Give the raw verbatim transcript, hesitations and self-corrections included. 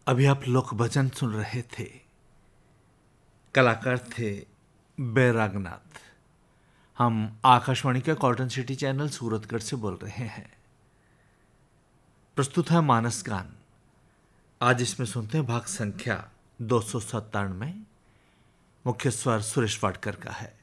अभी आप लोक भजन सुन रहे थे। कलाकार थे बैरागनाथ। हम आकाशवाणी के कॉटन सिटी चैनल सूरतगढ़ से बोल रहे हैं। प्रस्तुत है मानस गान। आज इसमें सुनते हैं भाग संख्या दो सौ सत्तानवे। मुख्य स्वर सुरेश वाडकर का है।